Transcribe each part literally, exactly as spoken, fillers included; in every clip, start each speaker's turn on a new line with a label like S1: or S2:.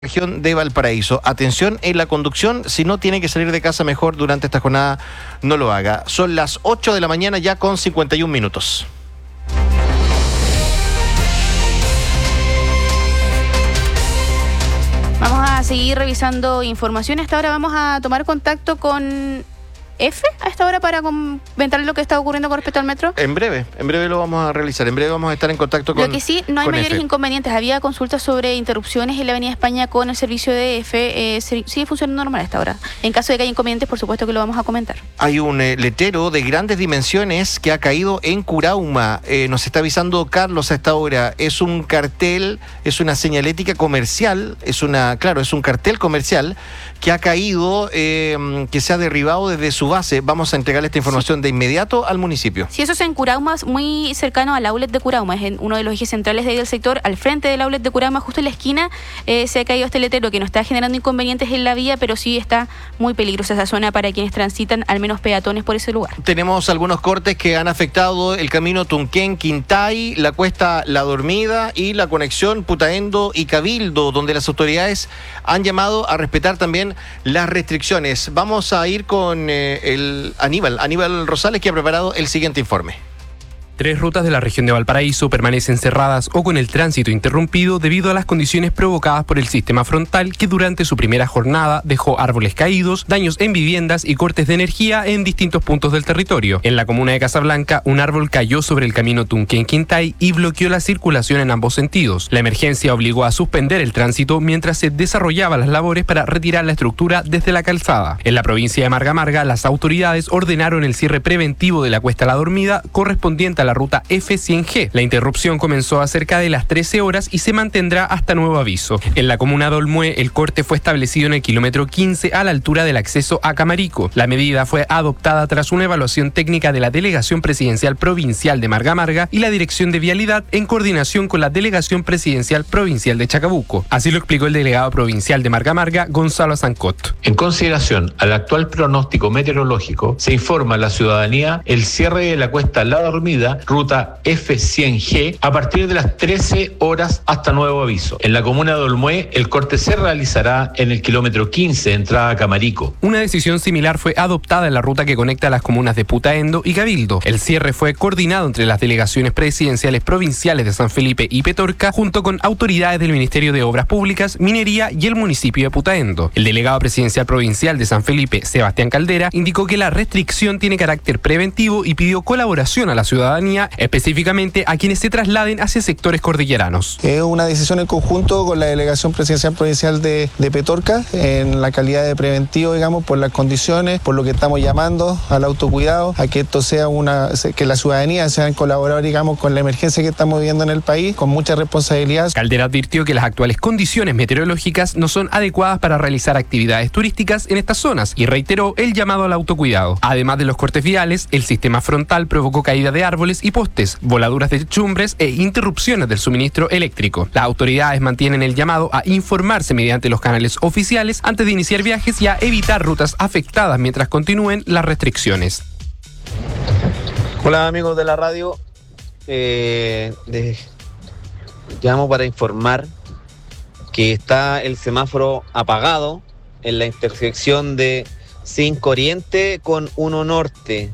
S1: Región de Valparaíso. Atención en la conducción, si no tiene que salir de casa, mejor durante esta jornada no lo haga. Son las ocho de la mañana ya con cincuenta y un minutos.
S2: Vamos a seguir revisando información. Hasta ahora vamos a tomar contacto con F a esta hora para comentar lo que está ocurriendo con respecto al metro.
S1: En breve, en breve lo vamos a realizar. En breve vamos a estar en contacto con
S2: Lo que sí, no hay mayores
S1: F.
S2: inconvenientes. Había consultas sobre interrupciones en la Avenida España con el servicio de F. Eh, sigue funcionando normal a esta hora. En caso de que haya inconvenientes, por supuesto que lo vamos a comentar.
S1: Hay un eh, letrero de grandes dimensiones que ha caído en Curauma. Eh, nos está avisando Carlos a esta hora. Es un cartel, es una señalética comercial, es una, claro, es un cartel comercial que ha caído, eh, que se ha derribado desde su base. Vamos a entregarle esta información sí. de inmediato al municipio.
S2: Sí, eso es en Curauma, muy cercano al outlet de Curauma. Es en uno de los ejes centrales de ahí del sector, al frente del outlet de Curauma, justo en la esquina, eh, se ha caído este letrero que no está generando inconvenientes en la vía, pero sí está muy peligrosa esa zona para quienes transitan, al menos peatones por ese lugar.
S1: Tenemos algunos cortes que han afectado el camino Tunquén-Quintay, la cuesta La Dormida y la conexión Putaendo y Cabildo, donde las autoridades han llamado a respetar también las restricciones. Vamos a ir con eh, el Aníbal, Aníbal Rosales, que ha preparado el siguiente informe.
S3: Tres rutas de la región de Valparaíso permanecen cerradas o con el tránsito interrumpido debido a las condiciones provocadas por el sistema frontal que durante su primera jornada dejó árboles caídos, daños en viviendas y cortes de energía en distintos puntos del territorio. En la comuna de Casablanca, un árbol cayó sobre el camino Tunquén-Quintay y bloqueó la circulación en ambos sentidos. La emergencia obligó a suspender el tránsito mientras se desarrollaban las labores para retirar la estructura desde la calzada. En la provincia de Marga Marga, las autoridades ordenaron el cierre preventivo de la cuesta La Dormida correspondiente a la la ruta F cien G. La interrupción comenzó a cerca de las trece horas y se mantendrá hasta nuevo aviso. En la comuna de Olmué, el corte fue establecido en el kilómetro quince a la altura del acceso a Camarico. La medida fue adoptada tras una evaluación técnica de la Delegación Presidencial Provincial de Marga Marga y la Dirección de Vialidad en coordinación con la Delegación Presidencial Provincial de Chacabuco. Así lo explicó el delegado provincial de Marga Marga, Gonzalo Zancot.
S4: En consideración al actual pronóstico meteorológico, se informa a la ciudadanía el cierre de la cuesta La Dormida, ruta F cien G, a partir de las trece horas hasta nuevo aviso. En la comuna de Olmué, el corte se realizará en el kilómetro quince, entrada a Camarico.
S3: Una decisión similar fue adoptada en la ruta que conecta a las comunas de Putaendo y Cabildo. El cierre fue coordinado entre las delegaciones presidenciales provinciales de San Felipe y Petorca, junto con autoridades del Ministerio de Obras Públicas, Minería y el municipio de Putaendo. El delegado presidencial provincial de San Felipe, Sebastián Caldera, indicó que la restricción tiene carácter preventivo y pidió colaboración a la ciudadanía, específicamente a quienes se trasladen hacia sectores cordilleranos.
S5: Es una decisión en conjunto con la Delegación Presidencial Provincial de, de Petorca, en la calidad de preventivo, digamos, por las condiciones, por lo que estamos llamando al autocuidado, a que esto sea una, que la ciudadanía sea en colaborar, digamos, con la emergencia que estamos viviendo en el país, con mucha responsabilidad.
S3: Caldera advirtió que las actuales condiciones meteorológicas no son adecuadas para realizar actividades turísticas en estas zonas y reiteró el llamado al autocuidado. Además de los cortes viales, el sistema frontal provocó caída de árboles y postes, voladuras de techumbres e interrupciones del suministro eléctrico. Las autoridades mantienen el llamado a informarse mediante los canales oficiales antes de iniciar viajes y a evitar rutas afectadas mientras continúen las restricciones.
S6: Hola amigos de la radio, eh, de, llamo para informar que está el semáforo apagado en la intersección de cinco Oriente con uno Norte.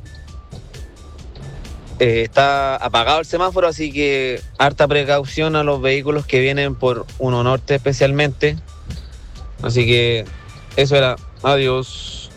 S6: Eh, está apagado el semáforo, así que harta precaución a los vehículos que vienen por uno Norte especialmente. Así que eso era. Adiós.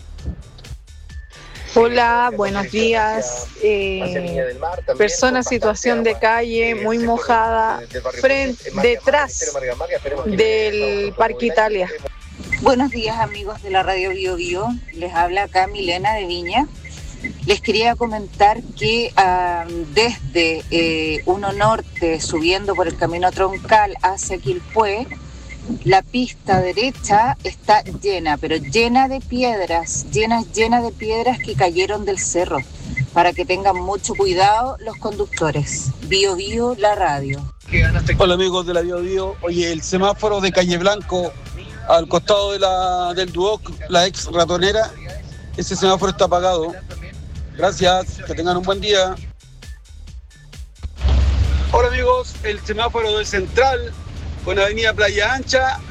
S7: Hola, buenos días. Eh, persona en situación de calle, muy mojada, frente, detrás del Parque Italia.
S8: Buenos días amigos de la radio Bio Bio, les habla acá Milena de Viña. Les quería comentar que um, desde eh, uno Norte, subiendo por el camino troncal hacia Quilpué, la pista derecha está llena, pero llena de piedras, llena, llena de piedras que cayeron del cerro, para que tengan mucho cuidado los conductores. Bio Bio, la radio.
S9: Hola amigos de la Bio Bio, oye, el semáforo de Calle Blanco, al costado de la, del Duoc, la ex ratonera, ese semáforo está apagado. Gracias, que tengan un buen día.
S10: Hola amigos, el semáforo de Central con Avenida Playa Ancha